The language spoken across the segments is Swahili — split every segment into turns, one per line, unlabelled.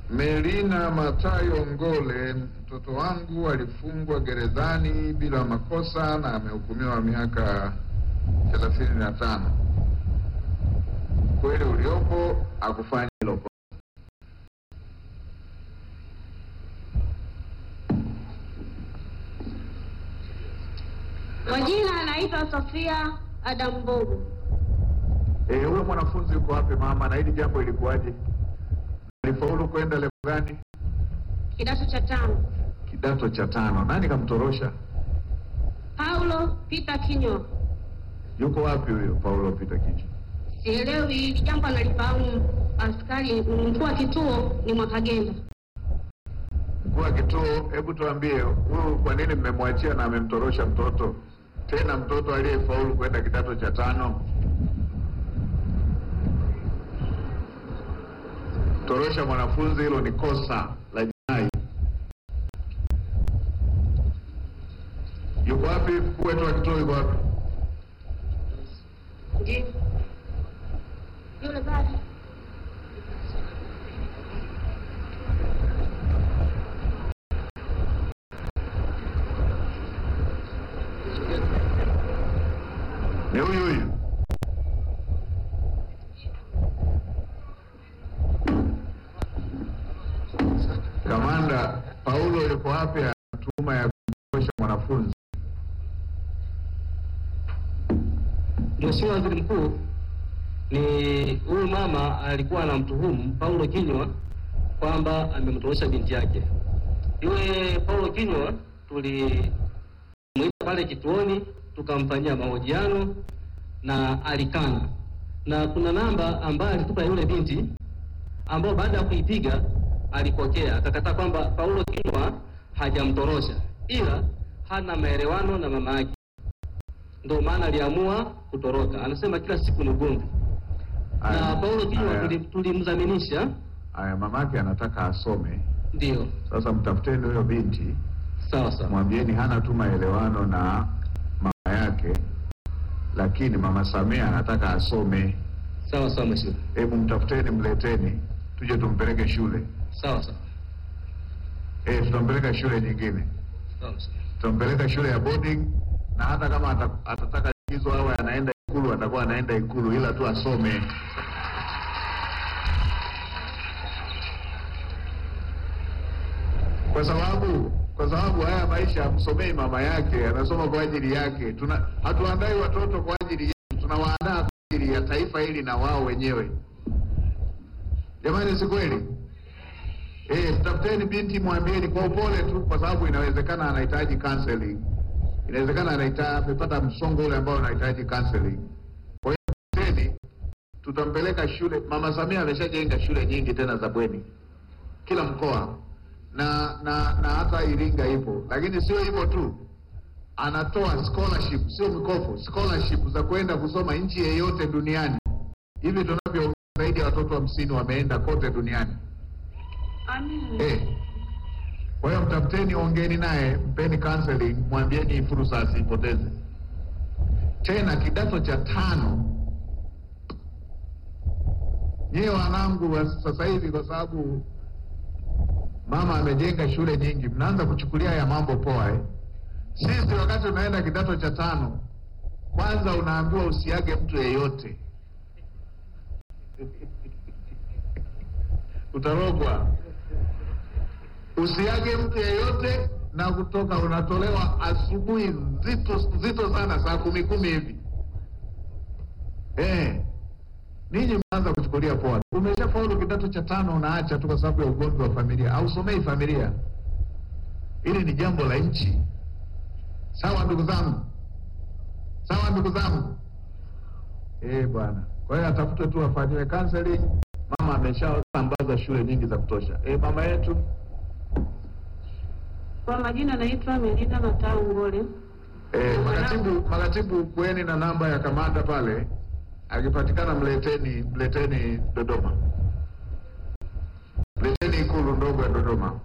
Melina Matayo Ngole, mtoto wangu alifungwa gerezani bila makosa na amehukumiwa miaka 35. Kweli uliopo akufanya hilo.
Kwa jina anaitwa Sofia Adam Mbogo.
Huyo mwanafunzi yuko wapi mama, na hili jambo ilikuwaje? Alifaulu kwenda level gani?
Kidato cha 5.
Kidato cha 5. Nani kamtorosha?
Paulo Peter Kinyo.
Yuko wapi huyo Paulo Peter Kinyo?
Sielewi, hili jambo analifahamu askari mkuu wa kituo ni Mwakagenda.
Mkuu wa kituo, hebu tuambie huyu kwa nini mmemwachia na amemtorosha mtoto? Tena mtoto aliyefaulu kwenda kidato cha 5. Torosha mwanafunzi, hilo ni kosa la jinai. Yuko wapi mkuu wetu wa kituo, yuko wapi?
Ndiyo. Yule pale.
Ni huyu. Kamanda, Paulo yuko wapi tuhuma ya kumtorosha mwanafunzi?
Mheshimiwa Waziri Mkuu, ni huyu mama alikuwa anamtuhumu Paulo Kinywa kwamba amemtorosha binti yake. Yule Paulo Kinywa tulimuita pale kituoni tukamfanyia mahojiano na alikana. Na kuna namba ambayo alitupa yule binti ambao baada ya kuipiga alipokea akakataa kwamba Paulo Kinywa hajamtorosha ila hana maelewano na mama yake. Ndio maana aliamua kutoroka. Anasema kila siku ni ugomvi. Na Paulo Kinywa tulimzaminisha.
Aya, mamake anataka asome.
Ndio.
Sasa mtafuteni huyo binti.
Sawa sawa.
Mwambieni hana tu maelewano na mama yake, lakini mama Samia anataka asome.
Sawa sawa mheshimiwa.
Hebu mtafuteni, mleteni tuje tumpeleke shule.
Sawa sawa.
Tutampeleka shule nyingine.
Sawa mheshimiwa.
Tutampeleka shule ya boarding, na hata kama atataka likizo au anaenda Ikulu atakuwa anaenda Ikulu, ila tu asome. Kwa sababu haya maisha hamsomei mama yake, anasoma kwa ajili yake. Hatuandai watoto kwa ajili yetu, tunawaandaa kwa ajili ya taifa hili na wao wenyewe. Jamani, si kweli? Tafuteni binti, mwambieni kwa upole tu, kwa sababu inawezekana anahitaji counseling. Inawezekana amepata msongo ule ambao unahitaji counseling. Kwa hiyo tutampeleka shule. Mama Samia ameshajenga shule nyingi tena za bweni kila mkoa, na hata Iringa ipo. Lakini sio hivyo tu, anatoa scholarship, sio mikopo, scholarship za kwenda kusoma nchi yeyote duniani. Hivi tunavyo zaidi ya watoto 50 wameenda kote duniani.
Amen.
Kwa hiyo mtafuteni, ongeni naye, mpeni counseling, mwambieni fursa asipoteze. Tena kidato cha 5. Nyie wanangu sasa hivi, kwa sababu mama amejenga shule nyingi, mnaanza kuchukulia ya mambo poa. Sisi wakati unaenda kidato cha 5, kwanza unaambiwa usiage mtu yeyote. Utarogwa. Usiage mtu yeyote, na kutoka unatolewa asubuhi zito sana, saa 10 hivi. Ninyi mnaanza kuchukulia poa. Umeshafaulu kidato cha 5 unaacha tu kwa sababu ya ugomvi wa familia. Hausomei familia. Hili ni jambo la nchi. Sawa ndugu zangu? Sawa ndugu zangu? Bwana. Kwa hiyo atafute tu afanyiwe counseling. Mama ameshasambaza shule nyingi za kutosha. Mama yetu.
Kwa majina naitwa Melina Matayo Ngole.
Makatibu kweni na namba ya kamanda pale. Akipatikana mleteni Dodoma. Mleteni Ikulu ndogo ya Dodoma.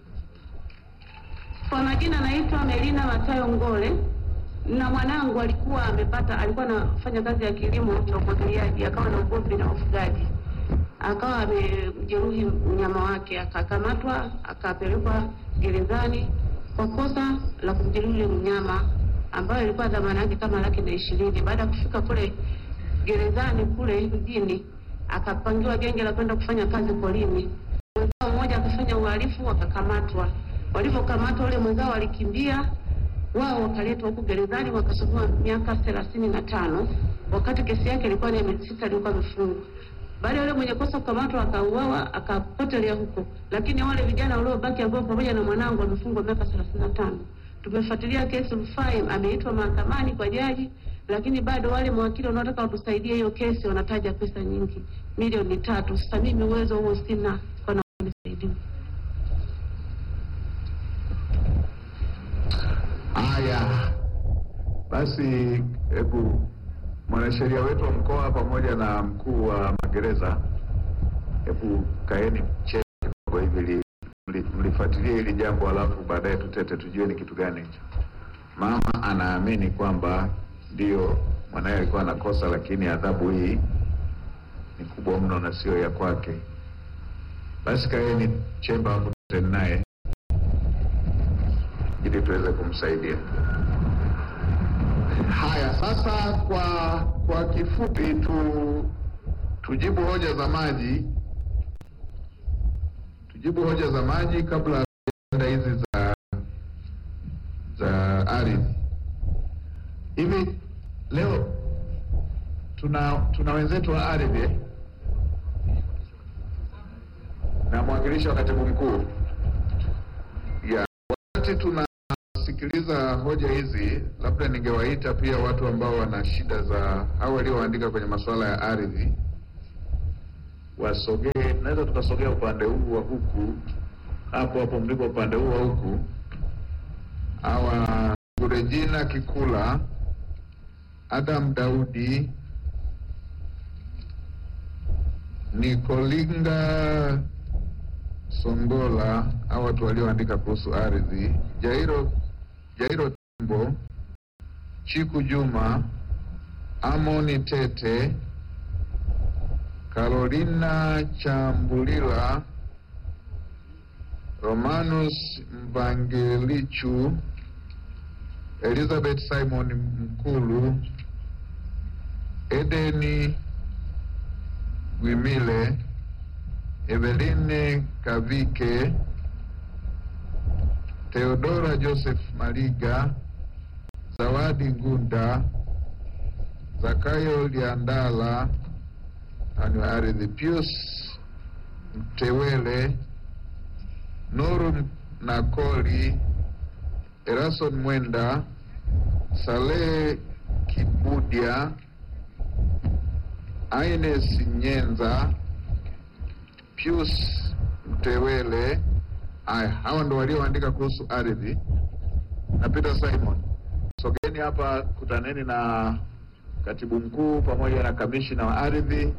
Kwa majina naitwa Melina Matayo Ngole. Na mwanangu alikuwa anafanya kazi ya kilimo cha umwagiliaji, akawa na ugomvi na ufugaji.
akawa amejeruhi mnyama wake, akakamatwa akapelekwa gerezani kwa kosa la kumjeruhi mnyama ambayo ilikuwa dhamana yake kama $120,000. Baada ya kufika kule gerezani kule mjini, akapangiwa genge la kwenda kufanya kazi polini. Mwenzao mmoja akafanya uhalifu, akakamatwa. Walivyokamatwa wale mwenzao alikimbia, wao wakaletwa huko gerezani wakasomewa miaka 35, wakati kesi yake ilikuwa ni miezi 6 alikuwa amefungwa. Baada yule mwenye kosa kukamatwa akauawa, akapotelea huko, lakini wale vijana waliobaki ambao pamoja na mwanangu wamefungwa miaka 35. Tumefuatilia kesi, rufaa ameitwa mahakamani kwa jaji, lakini bado wale mawakili wanaotaka watusaidie hiyo kesi wanataja pesa nyingi, milioni 3. Sasa mimi uwezo huo sina kwa kunisaidia.
Haya basi, hebu mwanasheria wetu wa mkoa pamoja na mkuu wa magereza, hebu kaeni cheki kwa hivi mlifuatilie hili jambo, alafu baadaye tutete tujue ni kitu gani hicho. Mama anaamini kwamba ndio mwanae alikuwa anakosa, lakini adhabu hii ni kubwa mno na sio ya kwake. Basi kaeni chemba hapo tutete naye ili tuweze kumsaidia. Haya, sasa kwa kifupi tujibu hoja za maji. Tujibu hoja za maji kabla ya kwenda hizi za ardhi. Hivi leo tuna wenzetu wa ardhi na mwakilishi wa katibu mkuu. Ya, wakati tunasikiliza hoja hizi, labda ningewaita pia watu ambao wana shida za au walioandika kwenye masuala ya ardhi wasogee. Naweza tukasogea upande huu wa huku, hapo mliko upande huu wa huku. Hawa Regina Kikula, Adam Daudi, Nikolinga Songola, hawa watu walioandika kuhusu ardhi. Jairo Timbo, Chiku Juma, Amoni Tete, Carolina Chambulila, Romanus Mbangelichu, Elizabeth Simon Mkulu, Edeni Gwimile, Eveline Kavike, Theodora Joseph Maliga, Zawadi Ngunda, Zakayo Liandala, ani ardhi, Pius Mtewele, Nuru Nakoli, Erason Mwenda, Saleh Kibudia, Aines Nyenza, Pius Mtewele. Hawa ndo walioandika kuhusu ardhi. Na Peter Simon, sogeni hapa, kutaneni na katibu mkuu pamoja na kamishina wa ardhi,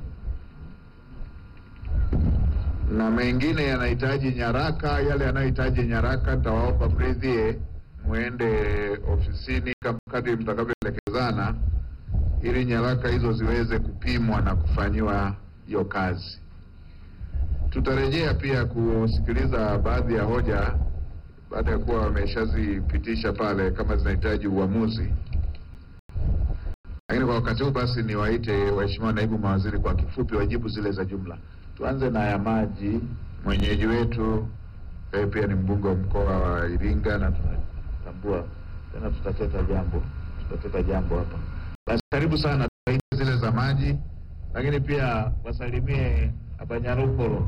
na mengine yanahitaji nyaraka. Yale yanayohitaji nyaraka nitawaomba mridhie muende ofisini kadri mtakavyoelekezana, ili nyaraka hizo ziweze kupimwa na kufanyiwa hiyo kazi. Tutarejea pia kusikiliza baadhi ya hoja baada ya kuwa wameshazipitisha pale kama zinahitaji uamuzi. Lakini kwa wakati huu basi niwaite waheshimiwa naibu mawaziri kwa kifupi wajibu zile za jumla. Tuanze na ya maji. Mwenyeji wetu pia ni mbunge wa mkoa wa Iringa na tunatambua tena tutateta jambo hapa. Basi karibu sana, tuwaite zile za maji, lakini pia wasalimie hapa Nyarupolo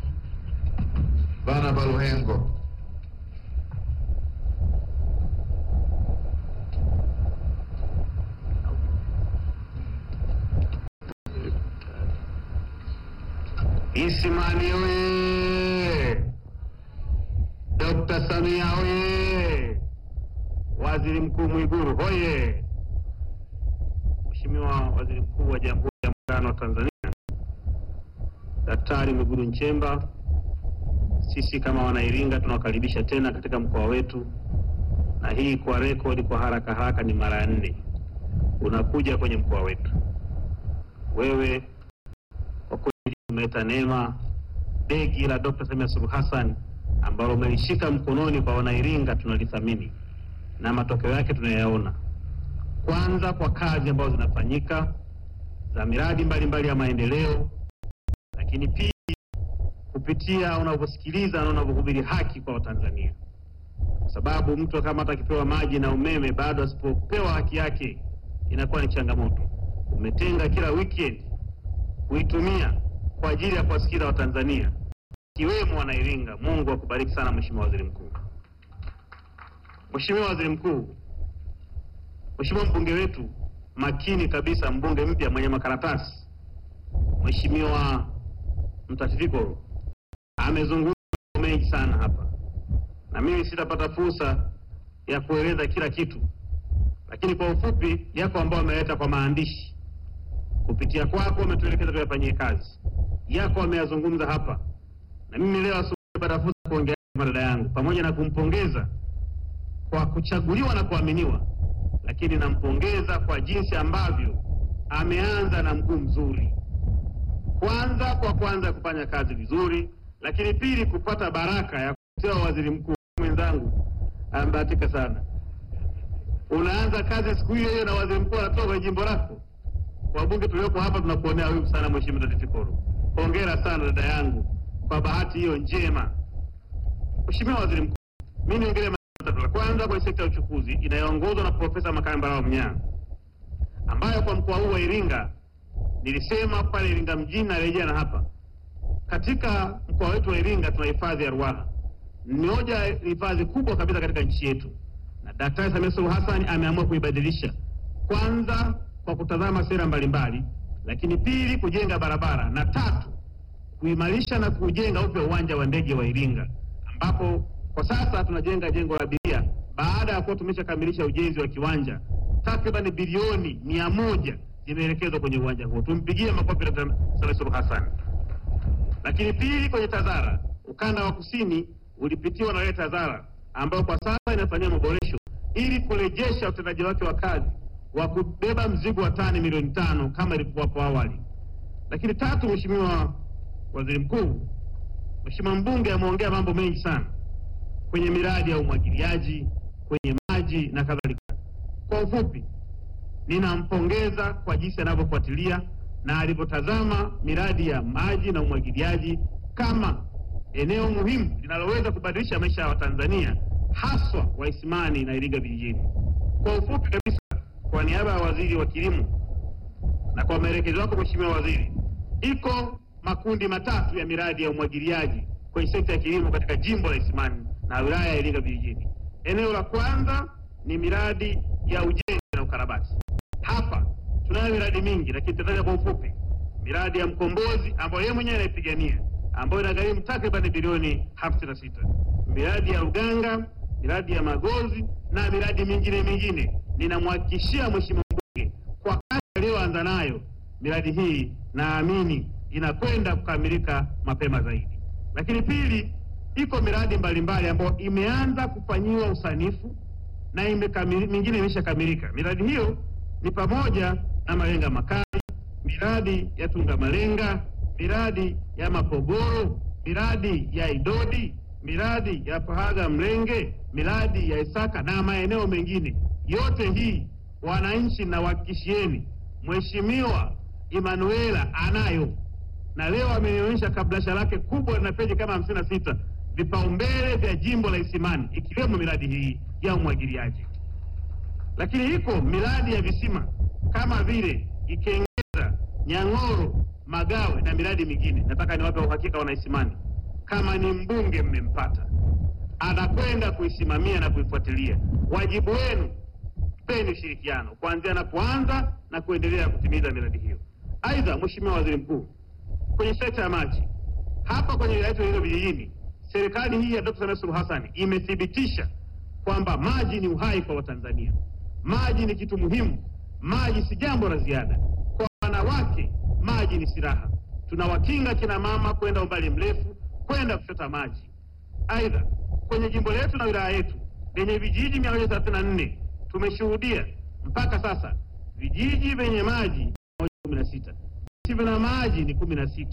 Bana Baluhengo. Isimani oye! Dr. Samia oye! Waziri Mkuu Mwigulu oye! Mheshimiwa Waziri Mkuu wa Jamhuri ya Muungano wa Tanzania Daktari Mwigulu Nchemba, sisi kama Wanairinga tunawakaribisha tena katika mkoa wetu, na hii kwa rekodi, kwa haraka ni mara ya 4 unakuja kwenye mkoa wetu. Wewe kwa kweli
tumeleta neema, begi la Dr. Samia Suluhu Hassan ambalo umelishika mkononi kwa Wanairinga tunalithamini na matokeo yake tunayaona. Kwanza kwa kazi ambazo zinafanyika za miradi mbalimbali ya maendeleo, lakini pia kupitia unavyosikiliza na unavyohubiri haki kwa Watanzania. Kwa sababu mtu kama hata akipewa maji na umeme bado asipopewa haki yake inakuwa ni changamoto. Umetenga kila weekend kuitumia kwa ajili ya kuwasikiliza Watanzania, kiwemo Wanairinga. Mungu akubariki sana Mheshimiwa Waziri Mkuu. Mheshimiwa Waziri Mkuu, Mheshimiwa mbunge wetu makini kabisa, mbunge mpya mwenye makaratasi, Mheshimiwa Mtatifikolo amezungumza mengi sana hapa, na mimi sitapata fursa ya kueleza kila kitu, lakini kwa ufupi yako ambao ameleta kwa maandishi kupitia kwako umetuelekeza tuyafanyie kazi. Yako ameyazungumza hapa, na mimi leo sitapata fursa kuongea na dada yangu, pamoja na kumpongeza kwa kuchaguliwa na kuaminiwa, lakini nampongeza kwa jinsi ambavyo ameanza na mguu mzuri. Kwanza kufanya kazi vizuri, lakini pili kupata baraka ya kuteua waziri mkuu. Mwenzangu ambatika sana, unaanza kazi siku hiyo na waziri mkuu anatoka kwenye jimbo lako. Wabunge tulioko hapa tunakuonea wivu sana Mheshimiwa Mtatifikolo. Hongera sana dada yangu kwa bahati hiyo njema. Mheshimiwa Waziri Mkuu, mimi niongelee matatu. Kwanza kwa sekta ya uchukuzi inayoongozwa na Profesa Makame Mbarawa Mnyaa, ambayo kwa mkoa huu wa Iringa nilisema pale Iringa mjini na rejea na hapa. Katika mkoa wetu wa Iringa tuna hifadhi ya Ruaha. Ni moja hifadhi kubwa kabisa katika nchi yetu, na Daktari Samia Suluhu Hassan ameamua kuibadilisha. Kwanza kwa kutazama sera mbalimbali, lakini pili kujenga barabara, na tatu kuimarisha na kujenga upya uwanja wa ndege wa Iringa, ambapo kwa sasa tunajenga jengo la abiria baada ya kuwa tumeshakamilisha ujenzi wa kiwanja. Takriban bilioni 100 zimeelekezwa kwenye uwanja huo. Tumpigie makofi Daktari Samia Suluhu Hassan. Lakini pili, kwenye TAZARA, ukanda wa kusini ulipitiwa na ile TAZARA ambayo kwa sasa inafanyia maboresho ili kurejesha utendaji wake wa kazi wa kubeba mzigo wa tani milioni 5 kama ilivyokuwa hapo awali. Lakini tatu, Mheshimiwa Waziri Mkuu, Mheshimiwa mbunge ameongea mambo mengi sana kwenye miradi ya umwagiliaji, kwenye maji na kadhalika. Kwa ufupi, ninampongeza kwa jinsi anavyofuatilia na alivyotazama miradi ya maji na umwagiliaji kama eneo muhimu linaloweza kubadilisha maisha ya Watanzania, haswa wa Isimani na Iringa vijijini. Kwa ufupi kabisa, kwa niaba ya Waziri wa Kilimo na kwa maelekezo yako Mheshimiwa Waziri, iko makundi matatu ya miradi ya umwagiliaji kwenye sekta ya kilimo katika jimbo la Isimani na wilaya ya Iringa vijijini. Eneo la kwanza ni miradi ya ujenzi na ukarabati. Hapa tunayo miradi mingi, lakini tutataja kwa ufupi. Miradi ya Mkombozi ambayo yeye mwenyewe anaipigania, ambayo inagharimu takriban bilioni 56. Miradi ya Uganga, miradi ya Magozi na miradi mingine. Ninamhakikishia Mheshimiwa mbunge kwa kazi aliyoanza nayo, miradi hii naamini inakwenda kukamilika mapema zaidi. Lakini pili, iko miradi mbalimbali ambayo imeanza kufanyiwa usanifu na mingine imeshakamilika. Miradi hiyo ni pamoja na Malenga Makali, miradi ya Tunga Malenga, miradi ya Mapogoro, miradi ya Idodi, miradi ya Pahaga Mlenge, miradi ya Isaka na maeneo mengine. Yote hii wananchi na wahakikishieni Mheshimiwa Emanuela anayo, na leo amenionyesha kablasha lake kubwa na peji kama 56 vipaumbele vya jimbo la Isimani, ikiwemo miradi hii ya umwagiliaji. Lakini iko miradi ya visima kama vile Ikengeza, Nyang'oro, Magawe na miradi mingine. Nataka niwape uhakika wana Isimani, kama ni mbunge mmempata, anakwenda kuisimamia na kuifuatilia. Wajibu wenu, mpeni ushirikiano kuanzia anapoanza na kuendelea kutimiza miradi hiyo. Aidha, Mheshimiwa Waziri Mkuu, kwenye sekta ya maji hapa kwenye wilaya yetu ya vijijini, serikali hii ya Dr. Samia Suluhu Hassan imethibitisha kwamba maji ni uhai kwa Watanzania. Maji ni kitu muhimu. Maji si jambo la ziada. Kwa wanawake, maji ni silaha. Tunawakinga kina mama kwenda umbali mrefu kwenda kuchota maji. Aidha, kwenye jimbo letu na wilaya yetu lenye vijiji 134 tumeshuhudia mpaka sasa vijiji vyenye maji 16, visivyo na maji ni 16.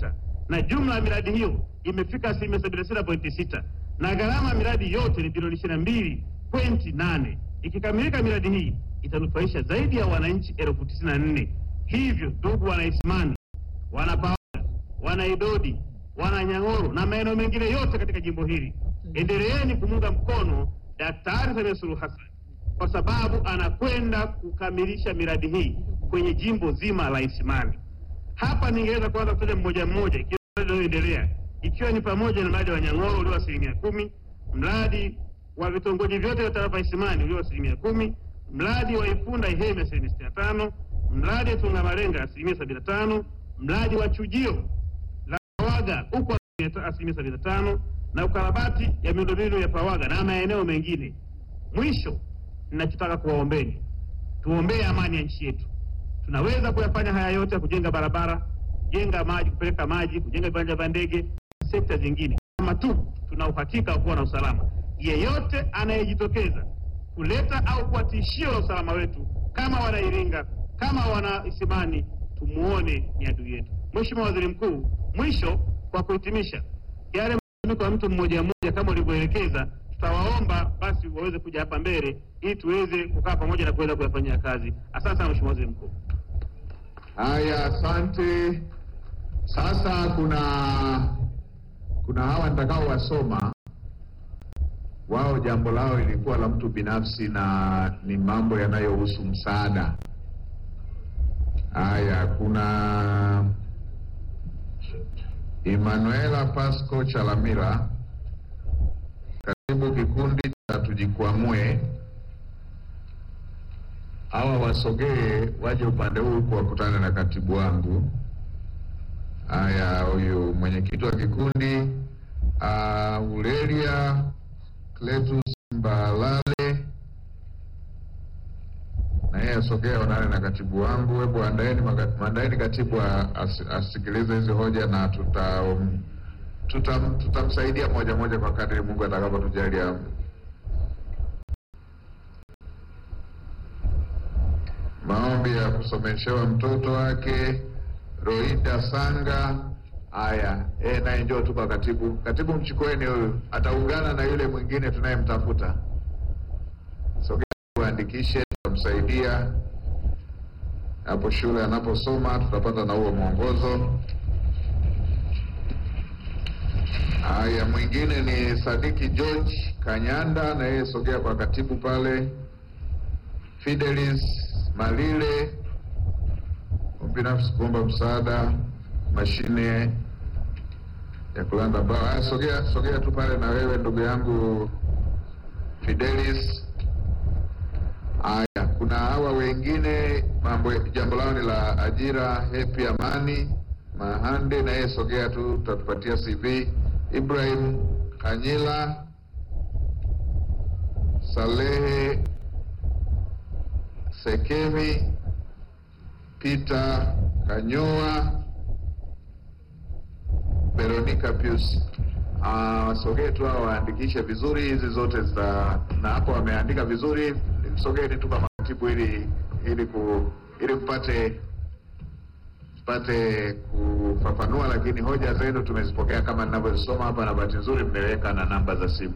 na jumla ya miradi hiyo imefika 76.6 na gharama ya miradi yote ni bilioni 22.8. Ikikamilika miradi hii itanufaisha zaidi ya wananchi 94,000. Hivyo ndugu wanaisimani, wanapawaga, wanaidodi, wananyang'oro na maeneo mengine yote katika jimbo hili, endeleeni kumunga mkono Daktari Samia Suluhu Hassan kwa sababu anakwenda kukamilisha miradi hii kwenye jimbo zima la Isimani. Hapa ningeweza kuanza kutaja mmoja mmoja ikiendelea, ikiwa ni pamoja na mradi wa Nyang'oro ulio 10%, mradi wa vitongoji vyote vya tarafa Isimani ulio 10%, mradi wa Ifunda Iheme 65%, mradi wa Tungamarenga 75%, mradi wa Chujio la Pawaga uko 75%, na ukarabati ya miundombinu ya Pawaga na maeneo mengine. Mwisho, ninachotaka kuwaombeni, tuombee amani ya nchi yetu. Tunaweza kuyafanya haya yote, kujenga barabara, kujenga maji, kupeleka maji, kujenga viwanja vya ndege, sekta zingine, kama tu tuna uhakika wa kuwa na usalama. Yeyote anayejitokeza kuleta au kuwatishia usalama wetu, kama wana Iringa, kama wana Isimani, tumuone ni adui yetu. Mheshimiwa Waziri Mkuu, mwisho kwa kuhitimisha, yale kwa mtu mmoja mmoja kama ulivyoelekeza, tutawaomba basi waweze kuja hapa mbele ili tuweze kukaa pamoja na kuweza kuyafanyia kazi. Asante sana Mheshimiwa Waziri Mkuu.
Haya, asante. Sasa kuna hawa nitakao wasoma, wao jambo lao ilikuwa la mtu binafsi na ni mambo yanayohusu msaada. Haya, kuna Emanuela Pasco Chalamila, katibu kikundi cha Tujikwamue. Hawa wasogee waje upande huu kuwakutana na katibu wangu. Haya, huyu mwenyekiti wa kikundi Ulelia Cletus Mbalale, na yeye asogea onane na katibu wangu. Hebu andaeni katibu asikilize hizi hoja na tutamsaidia moja moja kwa kadri Mungu atakapotujalia. Maombi ya kusomeshewa mtoto wake Roida Sanga. Haya, naye njoo tu kwa katibu. Katibu, mchukueni huyu, ataungana na yule mwingine tunayemtafuta. Sogea uandikishe, tutamsaidia hapo shule anaposoma, tutapata na huo mwongozo. Haya, mwingine ni Sadiki George Kanyanda, na yeye sogea kwa katibu pale. Fidelis Malile, binafsi kuomba msaada mashine ya kulanda mbao. Haya, sogea tu pale na wewe ndugu yangu Fidelis. Haya, kuna hawa wengine jambo lao ni la ajira. Happy Amani Mahande, na yeye sogea tu, tutatupatia CV. Ibrahim Kanyila, Salehe Sekemi, Peter Kanyoa, Veronica Pius. Sogee tu hao waandikishe vizuri hizi zote na hapo wameandika vizuri. Sogeni tu kama katibu ili mpate kufafanua, lakini hoja zenu tumezipokea kama ninavyosoma hapa, na bahati nzuri mmeweka na namba za simu.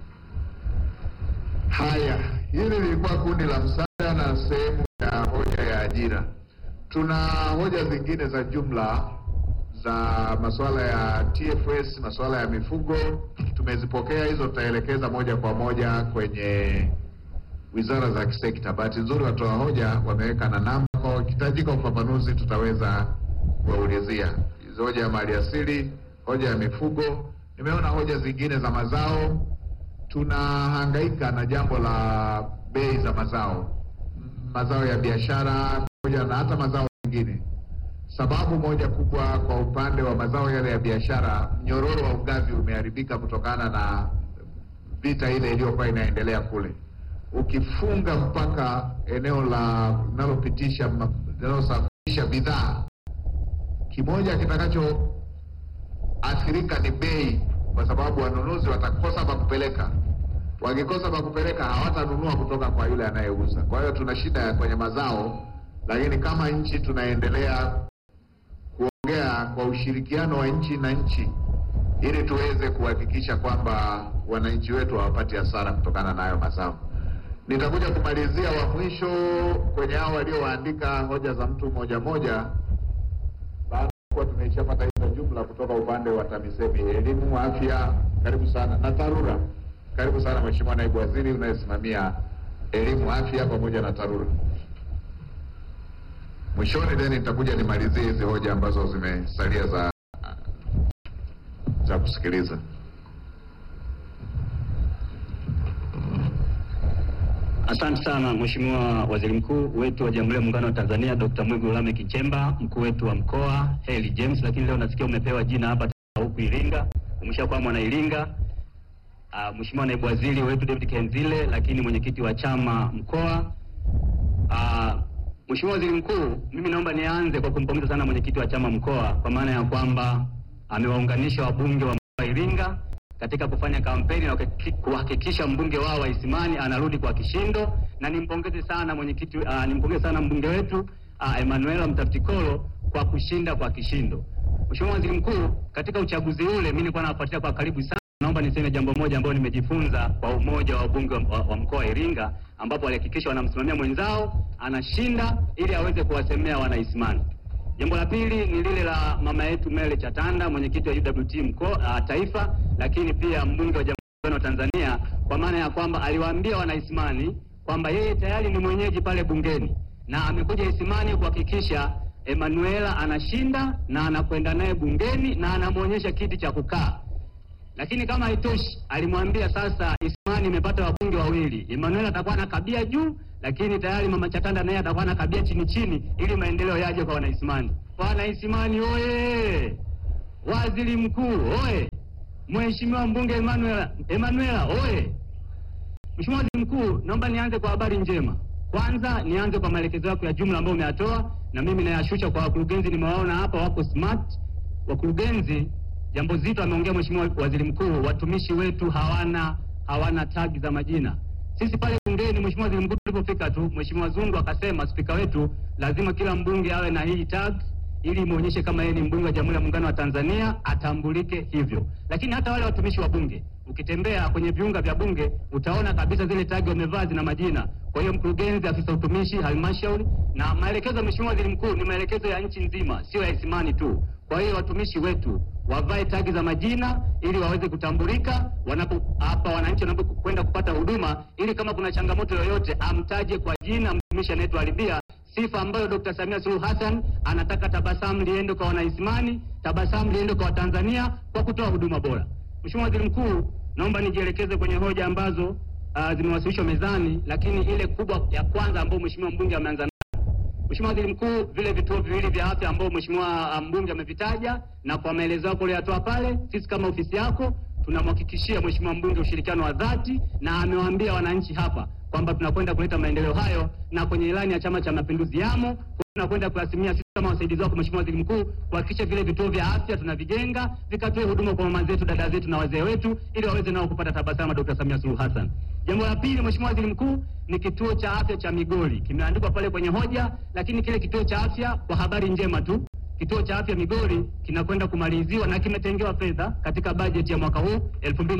Haya, hili lilikuwa kundi la msaada na sehemu ya hoja ya ajira. Tuna hoja zingine za jumla za masuala ya TFS, masuala ya mifugo, tumezipokea hizo, tutaelekeza moja kwa moja kwenye wizara za kisekta. Bahati nzuri watoa hoja wameweka na namba, kwa kitajika ufafanuzi tutaweza kuwaulizia hizo hoja ya maliasili, hoja ya mifugo. Nimeona hoja zingine za mazao. Tunahangaika na jambo la bei za mazao ya biashara pamoja na hata mazao mengine. Sababu moja kubwa kwa upande wa mazao yale ya biashara, mnyororo wa ugavi umeharibika kutokana na vita ile iliyokuwa inaendelea kule. Ukifunga mpaka eneo linalosafirisha bidhaa, kimoja kitakacho athirika ni bei, kwa sababu wanunuzi watakosa pa kupeleka. Wakikosa pa kupeleka, hawatanunua kutoka kwa yule anayeuza. Kwa hiyo tuna shida kwenye mazao, lakini kama nchi tunaendelea kwa ushirikiano wa nchi na nchi ili tuweze kuhakikisha kwamba wananchi wetu hawapati hasara kutokana na hayo mazao. Nitakuja kumalizia wa mwisho kwenye hao walioandika hoja za mtu moja moja, baada kwa tumeshapata hizo jumla kutoka upande wa TAMISEMI, elimu, afya, karibu sana, na TARURA. Karibu sana Mheshimiwa Naibu Waziri unayesimamia elimu, afya pamoja na TARURA. Mwishoni then nitakuja nimalizie hizi hoja ambazo zimesalia za kusikiliza.
Asante sana Mheshimiwa Waziri Mkuu wetu wa Jamhuri ya Muungano wa Tanzania Dr. Mwigulu Lameck Nchemba, mkuu wetu wa mkoa Heli James, lakini leo nasikia umepewa jina hapa huku Iringa, umeshakuwa mwana Iringa. Mheshimiwa Naibu Waziri wetu David Kenzile, lakini mwenyekiti wa chama mkoa. Mheshimiwa Waziri Mkuu, mimi naomba nianze kwa kumpongeza sana mwenyekiti wa chama mkoa kwa maana ya kwamba amewaunganisha wabunge wa mkoa Iringa katika kufanya kampeni na kuhakikisha mbunge wao wa Isimani anarudi kwa kishindo, na nimpongeze sana mwenyekiti, nimpongeze sana mbunge wetu Emmanuel Mtafikolo kwa kushinda kwa kishindo. Mheshimiwa Waziri Mkuu, katika uchaguzi ule mimi nilikuwa nafuatilia kwa karibu sana. Naomba niseme jambo moja ambalo nimejifunza kwa umoja wa wabunge wa mkoa wa Iringa, ambapo walihakikisha wanamsimamia mwenzao anashinda ili aweze kuwasemea wana Isimani. Jambo la pili ni lile la mama yetu Mele Chatanda, mwenyekiti wa UWT mkoa taifa, lakini pia mbunge wa Jamhuri ya Tanzania, kwa maana ya kwamba aliwaambia wana Isimani kwamba yeye tayari ni mwenyeji pale bungeni na amekuja Isimani kuhakikisha Emanuela anashinda na anakwenda naye bungeni na anamuonyesha kiti cha kukaa. Lakini kama haitoshi, alimwambia sasa Isimani imepata wabunge wawili. Emmanuel atakuwa anakabia juu, lakini tayari mama Chatanda naye atakuwa anakabia chini chini ili maendeleo yaje kwa wanaisimani. Wanaisimani oye! Waziri Mkuu oye! Mheshimiwa mbunge Emmanuel oye! Mheshimiwa Waziri Mkuu, naomba nianze kwa habari njema. Kwanza nianze kwa maelekezo yako ya jumla ambayo umeyatoa, na mimi nayashusha kwa wakurugenzi, nimewaona hapa wako smart. Wakurugenzi, jambo zito ameongea Mheshimiwa Waziri Mkuu, watumishi wetu hawana tagi za majina. Sisi pale bungeni Mheshimiwa Waziri Mkuu tulipofika tu, Mheshimiwa Zungu akasema spika wetu lazima kila mbunge awe na hii tag ili muonyeshe kama yeye ni mbunge wa Jamhuri ya Muungano wa Tanzania, atambulike hivyo. Lakini hata wale watumishi wa bunge, ukitembea kwenye viunga vya bunge utaona kabisa zile tagi wamevaa zina majina. Kwa hiyo mkurugenzi, afisa utumishi, halmashauri, na maelekezo ya Mheshimiwa Waziri Mkuu ni maelekezo ya nchi nzima, sio ya Isimani tu. Kwa hiyo watumishi wetu wavae tagi za majina ili waweze kutambulika hapa wananchi wanapokwenda kupata huduma, ili kama kuna changamoto yoyote amtaje kwa jina mtumishi anayetuharibia sifa ambayo Dr. Samia Suluhu Hassan anataka tabasamu liende kwa wanaisimani, tabasamu liende kwa Watanzania kwa kutoa huduma bora. Mheshimiwa Waziri Mkuu, naomba nijielekeze kwenye hoja ambazo zimewasilishwa mezani, lakini ile kubwa ya kwanza ambayo Mheshimiwa mbunge ameanza nayo. Mheshimiwa Waziri Mkuu, vile vituo viwili vya afya ambao Mheshimiwa mbunge amevitaja na kwa maelezo yako uliyatoa pale, sisi kama ofisi yako tunamhakikishia Mheshimiwa mbunge ushirikiano wa dhati, na amewaambia wananchi hapa kwamba tunakwenda kuleta maendeleo hayo, na kwenye ilani ya Chama cha Mapinduzi yamo tunakwenda kuasimia sisi kama wasaidizi wako Mheshimiwa Waziri Mkuu kuhakikisha vile vituo vya afya tunavijenga vikatoe huduma kwa mama zetu, dada zetu na wazee wetu ili waweze nao kupata tabasamu Dr. Samia Suluhu Hassan. Jambo la pili Mheshimiwa Waziri Mkuu ni kituo cha afya cha Migori. Kimeandikwa pale kwenye hoja, lakini kile kituo cha afya kwa habari njema tu, kituo cha afya Migori kinakwenda kumaliziwa na kimetengewa fedha katika bajeti ya mwaka huu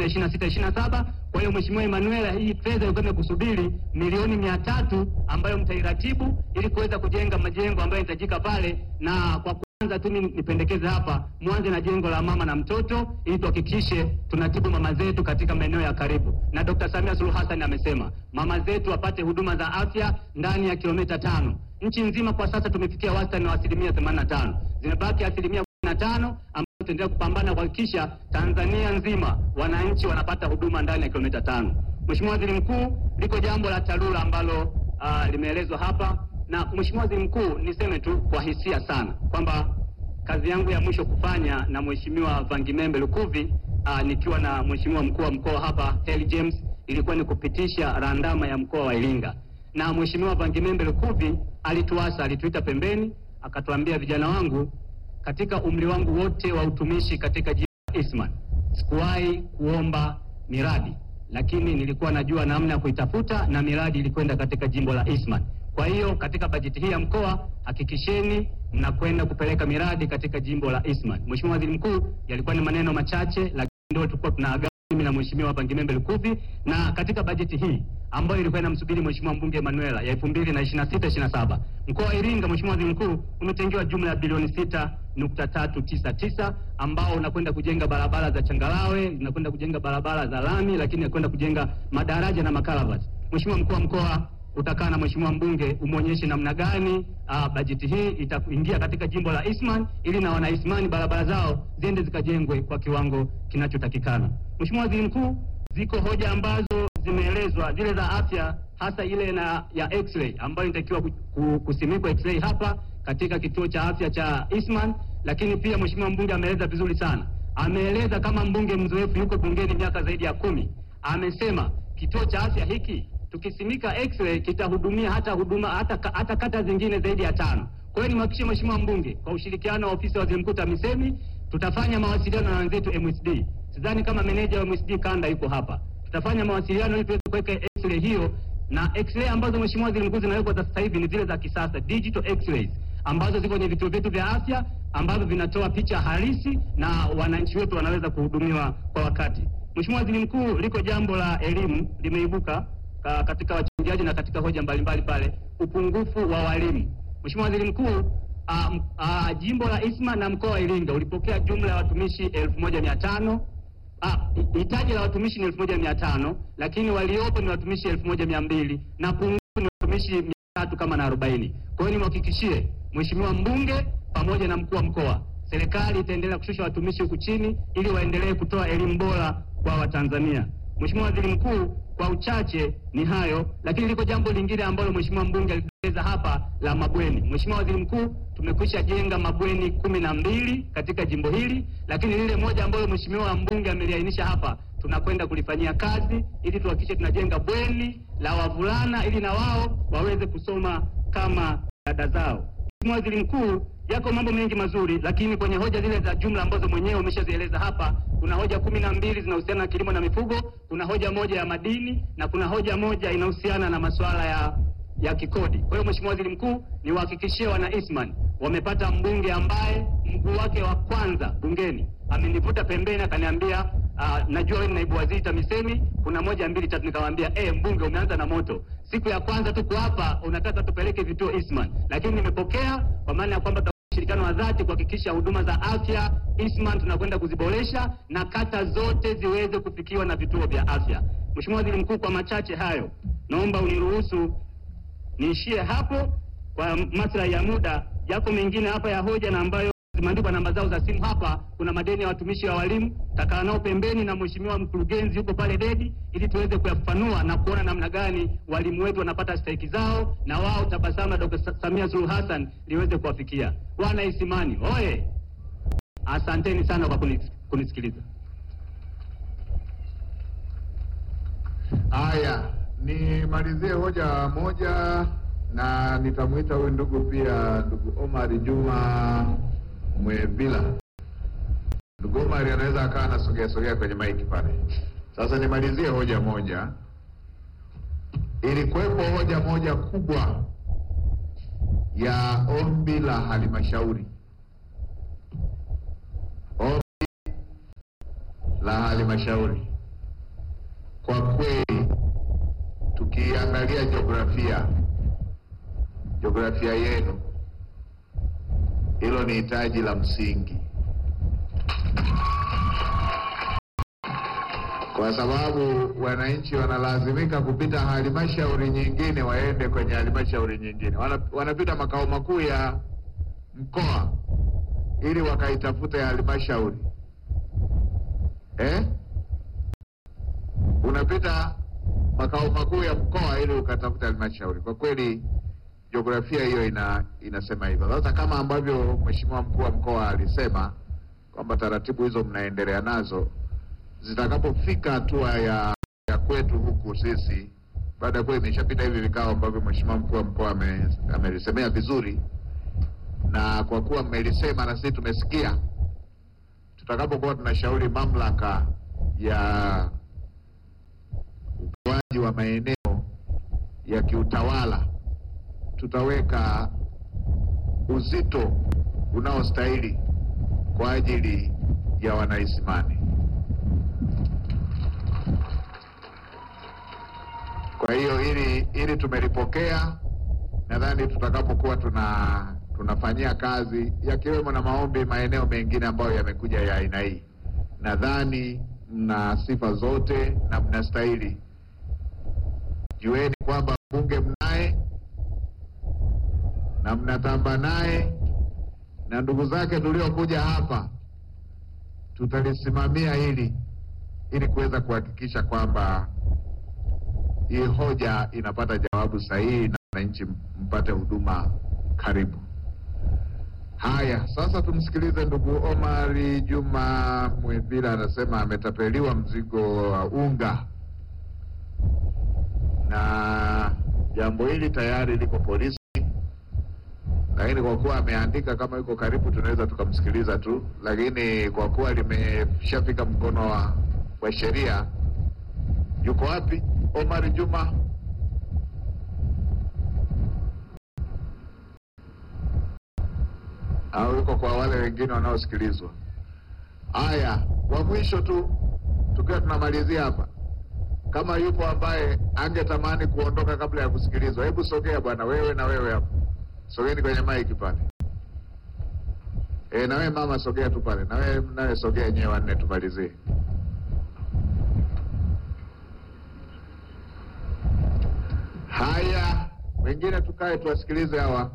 2026-27. Kwa hiyo Mheshimiwa Emmanuel, hii fedha ilikuwa kusubiri milioni 300 ambayo mtairatibu ili kuweza kujenga majengo ambayo yanahitajika pale. Na kwa kwanza tu nipendekeze hapa mwanze na jengo la mama na mtoto ili tuhakikishe tunatibu mama zetu katika maeneo ya karibu. Na Dr. Samia Suluhu Hassan amesema mama zetu wapate huduma za afya ndani ya kilomita 5. Nchi nzima kwa sasa tumefikia wastani wa 85%. Zimebaki 15% ambayo tutaendelea kupambana kuhakikisha Tanzania nzima wananchi wanapata huduma ndani ya kilomita 5. Mheshimiwa Waziri Mkuu, liko jambo la TARURA ambalo limeelezwa hapa. Na Mheshimiwa Waziri Mkuu, niseme tu kwa hisia sana kwamba kazi yangu ya mwisho kufanya na Mheshimiwa Vangimembe Lukuvi nikiwa na Mheshimiwa mkuu wa mkoa hapa Heli James ilikuwa ni kupitisha randama ya mkoa wa Iringa. Na Mheshimiwa Vangimembe Lukuvi alituita pembeni akatuambia, vijana wangu, katika umri wangu wote wa utumishi katika jimbo la Isimani sikuwahi kuomba miradi, lakini nilikuwa najua namna ya kuitafuta na miradi ilikwenda katika jimbo la Isimani. Kwa hiyo katika bajeti hii ya mkoa hakikisheni mnakwenda kupeleka miradi katika jimbo la Eastman. Mheshimiwa Waziri Mkuu, yalikuwa ni maneno machache, lakini ndio tulikuwa tunaaga mimi na Mheshimiwa Pangimembe Lukuvi. Na katika bajeti hii ambayo ilikuwa inamsubiri Mheshimiwa Mbunge Emanuela ya 2026-27, mkoa wa Iringa, Mheshimiwa Waziri Mkuu, umetengewa jumla ya bilioni 6.399 ambao unakwenda kujenga barabara za changarawe, unakwenda kujenga barabara za lami, lakini unakwenda kujenga madaraja na makaravati. Mheshimiwa Mkuu wa Mkoa, utakaa na Mheshimiwa Mbunge umuonyeshe namna gani bajeti hii itaingia katika jimbo la Eastman ili na wana Eastman barabara zao ziende zikajengwe kwa kiwango kinachotakikana. Mheshimiwa Waziri Mkuu, ziko hoja ambazo zimeelezwa, zile za afya, hasa ile ya X-ray ambayo inatakiwa kusimikwa X-ray hapa katika kituo cha afya cha Eastman. Lakini pia Mheshimiwa Mbunge ameeleza vizuri sana, ameeleza kama mbunge mzoefu, yuko bungeni miaka zaidi ya 10, amesema kituo cha afya hiki tukisimika X-ray kitahudumia hata kata zingine zaidi ya 5. Kwa hiyo nimhakikishie Mheshimiwa Mbunge, kwa ushirikiano wa ofisi ya Waziri Mkuu TAMISEMI, tutafanya mawasiliano na wenzetu MSD. Sidhani kama meneja wa MSD kanda yuko hapa. Tutafanya mawasiliano ili tuweze kuweka X-ray hiyo, na X-ray ambazo Mheshimiwa Waziri Mkuu zinawekwa sasa hivi ni zile za kisasa, digital X-rays, ambazo ziko kwenye vituo vyetu vya afya, ambazo vinatoa picha halisi na wananchi wetu wanaweza kuhudumiwa kwa wakati. Mheshimiwa Waziri Mkuu, liko jambo la elimu limeibuka katika wachangiaji na katika hoja mbalimbali pale, upungufu wa walimu. Mheshimiwa Waziri Mkuu, jimbo la Eastman na mkoa wa Iringa ulipokea jumla ya watumishi 1500. Hitaji la watumishi ni 1500, lakini waliopo ni watumishi 1200 na pungufu ni watumishi 300 kama na 40. Kwa hiyo nimhakikishie Mheshimiwa Mbunge pamoja na mkuu wa mkoa, serikali itaendelea kushusha watumishi huku chini ili waendelee kutoa elimu bora kwa Watanzania. Mheshimiwa Waziri Mkuu, kwa uchache ni hayo, lakini liko jambo lingine ambalo Mheshimiwa Mbunge alieleza hapa la mabweni. Mheshimiwa Waziri Mkuu, tumekwisha jenga mabweni 12 katika jimbo hili, lakini lile moja ambalo Mheshimiwa Mbunge ameliainisha hapa tunakwenda kulifanyia kazi ili tuhakikishe tunajenga bweni la wavulana ili na wao waweze kusoma kama dada zao. Mheshimiwa Waziri Mkuu, yako mambo mengi mazuri, lakini kwenye hoja zile za jumla ambazo mwenyewe umeshazieleza hapa, kuna hoja 12 zinahusiana na kilimo na mifugo, kuna hoja moja ya madini, na kuna hoja moja inahusiana na masuala ya kikodi. Kwa hiyo Mheshimiwa Waziri Mkuu, niwahakikishie wana Eastman wamepata mbunge ambaye mguu wake wa kwanza bungeni amenivuta pembeni akaniambia, najua wewe ni naibu waziri TAMISEMI, kuna 1 2 3. Nikamwambia mbunge, umeanza na moto. Siku ya kwanza tuko hapa unataka tupeleke vituo Eastman, lakini nimepokea kwa maana ya kwamba ushirikiano wa dhati kuhakikisha huduma za afya Eastman tunakwenda kuziboresha na kata zote ziweze kufikiwa na vituo vya afya. Mheshimiwa Waziri Mkuu, kwa machache hayo naomba uniruhusu niishie hapo kwa maslahi ya muda. Yako mengine hapa ya hoja na ambayo zimeandikwa namba zao za simu hapa. Kuna madeni ya watumishi wa walimu, takaa nao pembeni na Mheshimiwa mkurugenzi yuko pale dedi ili tuweze kuyafafanua na kuona namna gani walimu wetu wanapata stahiki zao na wao tabasamu la Dr. Samia Suluhu Hassan liweze kuwafikia. Wana Eastman oye! Asanteni sana kwa kunisikiliza.
Haya, nimalizie hoja moja na nitamuita huyu ndugu pia, ndugu Omar Juma Mwebila. Ndugu Omar anaweza akawa anasogea kwenye maiki pale. Sasa nimalizie hoja moja. Ilikuwepo hoja moja kubwa ya ombi la halmashauri. Ombi la halmashauri, kwa kweli tukiangalia jiografia yenu, hilo ni hitaji la msingi, kwa sababu wananchi wanalazimika kupita halmashauri nyingine waende kwenye halmashauri nyingine, wanapita makao makuu ya mkoa ili wakaitafute halmashauri. Unapita makao makuu ya mkoa ili ukatafuta halmashauri. Kwa kweli jiografia hiyo inasema hivyo. Sasa kama ambavyo Mheshimiwa mkuu wa mkoa alisema kwamba taratibu hizo mnaendelea nazo, zitakapofika hatua ya kwetu huku sisi, baada ya kuwa imeshapita hivi vikao ambavyo Mheshimiwa mkuu wa mkoa amelisemea vizuri, na kwa kuwa mmelisema na sisi tumesikia, tutakapokuwa tunashauri mamlaka ya ugawaji wa maeneo ya kiutawala tutaweka uzito unaostahili kwa ajili ya Wanaisimani. Kwa hiyo ili tumelipokea, nadhani tutakapokuwa tunafanyia kazi, yakiwemo na maombi maeneo mengine ambayo yamekuja ya aina hii, nadhani mna sifa zote na mnastahili. Jueni kwamba mbunge mnaye na mnatamba naye, na ndugu zake tuliokuja hapa tutalisimamia ili kuweza kuhakikisha kwamba hii hoja inapata jawabu sahihi na wananchi mpate huduma karibu. Haya, sasa tumsikilize ndugu Omari Juma Mwibila. Anasema ametapeliwa mzigo wa unga, na jambo hili tayari liko polisi, lakini kwa kuwa ameandika kama yuko karibu tunaweza tukamsikiliza tu, lakini kwa kuwa limeshafika mkono wa sheria. Yuko wapi Omari Juma? Au yuko kwa wale wengine wanaosikilizwa? Haya, kwa mwisho tu tukiwa tunamalizia hapa, kama yupo ambaye angetamani kuondoka kabla ya kusikilizwa, hebu sogea bwana, wewe na wewe hapo. Sogeni kwenye maiki pale. Na wewe mama sogea tu pale. Na wewe sogea yenyewe wanne tumalizie. Haya, wengine tukae tuwasikilize hawa.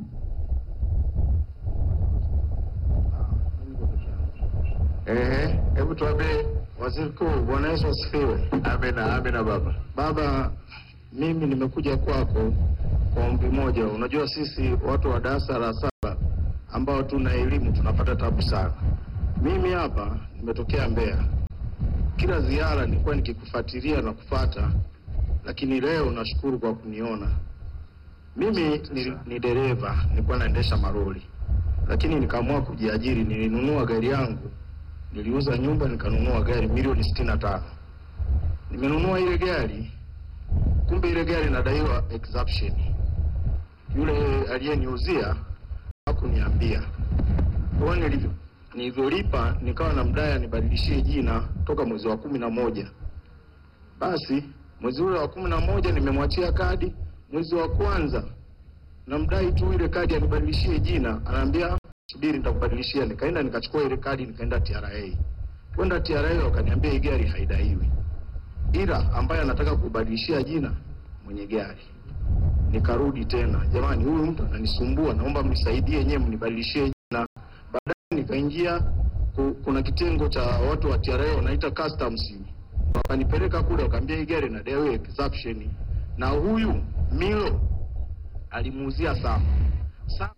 Hebu tuambie.
Waziri Mkuu, Bwana Yesu asifiwe.
Amina, amina baba.
Baba, mimi nimekuja kwako kwa ombi moja. Unajua sisi watu wa darasa la 7 ambao tuna elimu tunapata tabu sana. Mimi hapa nimetokea Mbeya. Kila ziara nilikuwa nikikufuatilia na kufuata, lakini leo nashukuru kwa kuniona. Mimi ni dereva, nilikuwa naendesha maroli, lakini nikaamua kujiajiri. Nilinunua gari yangu, niliuza nyumba nikanunua gari milioni 65. Nimenunua ile gari, kumbe ile gari inadaiwa exemption. Yule aliyeniuzia hakuniambia. Kwa nilivyolipa nikawa na mdai nibadilishie jina toka mwezi wa 11. Basi mwezi ule wa 11 nimemwachia kadi. Mwezi wa kwanza na mdai tu ile kadi anibadilishie jina, anaambia subiri nitakubadilishia. Nikaenda nikachukua ile kadi, nikaenda TRA. Kwenda TRA wakaniambia hii gari haidaiwi, ila ambaye anataka kubadilishia jina mwenye gari. Nikarudi tena, jamani huyu mtu ananisumbua, naomba mnisaidie nyewe mnibadilishie jina. Baadaye nikaingia kuna kitengo cha watu wa TRA wanaita customs. Wakanipeleka kule, wakaambia hii gari inadaiwa exemption, na huyu Milo alimuuzia sana.